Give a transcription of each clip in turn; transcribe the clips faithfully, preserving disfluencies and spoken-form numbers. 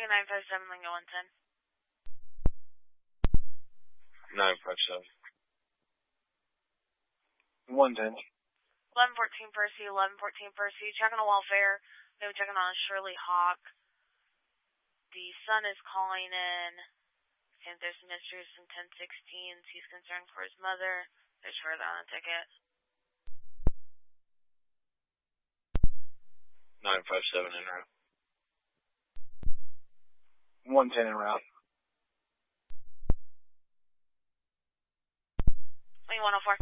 nine five seven, Lingo one ten. nine five seven. one ten. eleven fourteen Percy, eleven fourteen Percy. Checking on welfare. Maybe checking on Shirley Hawk. The son is calling in. Saying there's mysteries in ten sixteen. He's concerned for his mother. There's further on the ticket. nine five seven en route. one ten en route. Lincoln one oh four.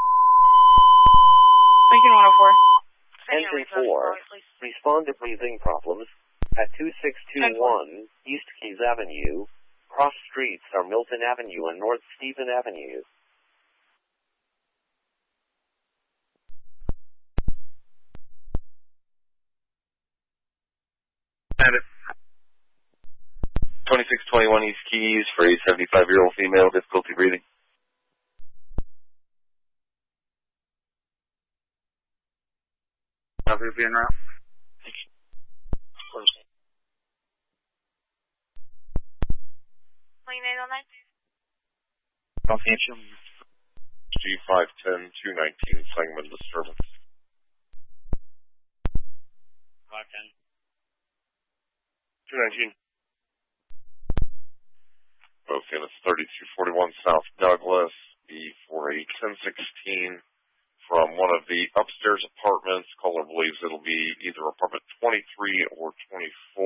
Lincoln one oh four. Engine four, respond to breathing problems at two six two one East Keys Avenue. Cross streets are Milton Avenue and North Stephen Avenue. twenty-six twenty-one East Keys for a seventy-five-year-old female, difficulty breathing. Another being route. Lane eight oh nine. Confidential. G five ten two nineteen, Sangamon disturbance. five ten. two nineteen. Both units thirty-two forty-one South Douglas, B for a ten sixteen from one of the upstairs apartments. Caller believes it'll be either apartment twenty-three or twenty-four.